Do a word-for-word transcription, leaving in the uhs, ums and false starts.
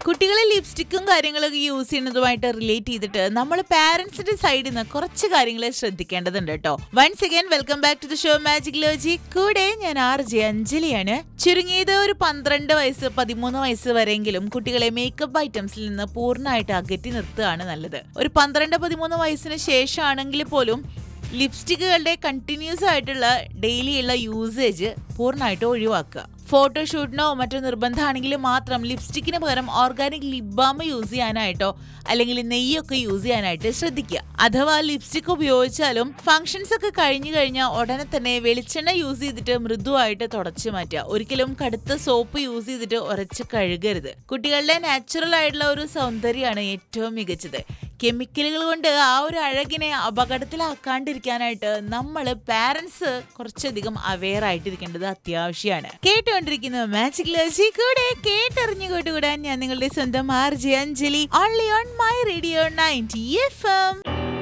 കുട്ടികളെ ലിപ്സ്റ്റിക്കും കാര്യങ്ങളൊക്കെ use ചെയ്യുന്നതുമായിട്ട് relate ചെയ്തിട്ട് നമ്മൾ പാരന്റ്സിന്റെ സൈഡിൽ നിന്ന് കുറച്ച് കാര്യങ്ങൾ ശ്രദ്ധിക്കേണ്ടതുണ്ട് കേട്ടോ. Once again welcome back to the show magic ലോജി. കൂടെ ഞാൻ ആർ ജെ അഞ്ജലിയാണ്. ചുരുങ്ങിയത് ഒരു പന്ത്രണ്ട് വയസ്സ് പതിമൂന്ന് വയസ്സ് വരെയെങ്കിലും കുട്ടികളെ മേക്കപ്പ് ഐറ്റംസിൽ നിന്ന് പൂർണ്ണമായിട്ട് അകറ്റി നിർത്തുകയാണ് നല്ലത്. ഒരു പന്ത്രണ്ട് പതിമൂന്ന് വയസ്സിന് ശേഷമാണെങ്കിൽ പോലും ലിപ്സ്റ്റിക്കുകളുടെ കണ്ടിന്യൂസ് ആയിട്ടുള്ള ഡെയിലി ഉള്ള യൂസേജ് പൂർണ്ണമായിട്ട് ഒഴിവാക്കുക. ഫോട്ടോഷൂട്ടിനോ മറ്റോ നിർബന്ധമാണെങ്കിൽ മാത്രം ലിപ്സ്റ്റിക്കിന് പകരം ഓർഗാനിക് ലിപ് ബാം യൂസ് ചെയ്യാനായിട്ടോ അല്ലെങ്കിൽ നെയ്യൊക്കെ യൂസ് ചെയ്യാനായിട്ട് ശ്രദ്ധിക്കുക. അഥവാ ലിപ്സ്റ്റിക് ഉപയോഗിച്ചാലും ഫംഗ്ഷൻസ് ഒക്കെ കഴിഞ്ഞു കഴിഞ്ഞാൽ ഉടനെ തന്നെ വെളിച്ചെണ്ണ യൂസ് ചെയ്തിട്ട് മൃദുവായിട്ട് തുടച്ചു മാറ്റുക. ഒരിക്കലും കടുത്ത സോപ്പ് യൂസ് ചെയ്തിട്ട് ഉരച്ച് കഴുകരുത്. കുട്ടികളുടെ നാച്ചുറൽ ആയിട്ടുള്ള ഒരു സൗന്ദര്യമാണ് ഏറ്റവും മികച്ചത്. കെമിക്കലുകൾ കൊണ്ട് ആ ഒരു അഴകിനെ അപകടത്തിലാക്കാണ്ടിരിക്കാനായിട്ട് നമ്മൾ പാരന്റ്സ് കുറച്ചധികം അവെയർ ആയിട്ടിരിക്കേണ്ടത് അത്യാവശ്യമാണ്. കേട്ടുകൊണ്ടിരിക്കുന്ന മാജിക് ലോജി. കൂടെ കേട്ടറിഞ്ഞു കൂട്ടുകൂടാൻ ഞാൻ നിങ്ങളുടെ സ്വന്തം R J Anjali. Only on my radio ninety F M.